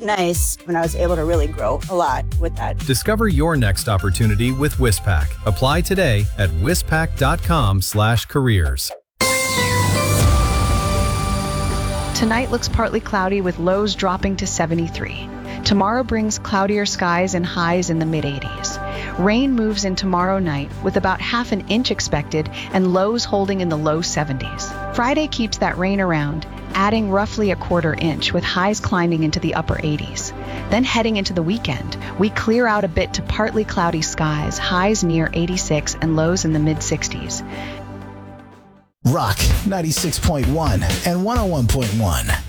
nice when I was able to really grow a lot with that. Discover your next opportunity with Wispac. Apply today at wispac.com/careers. Tonight looks partly cloudy with lows dropping to 73. Tomorrow brings cloudier skies and highs in the mid-80s. Rain moves in tomorrow night with about half an inch expected and lows holding in the low 70s. Friday keeps that rain around, adding roughly a quarter inch with highs climbing into the upper 80s. Then heading into the weekend, we clear out a bit to partly cloudy skies, highs near 86 and lows in the mid-60s. Rock 96.1 and 101.1.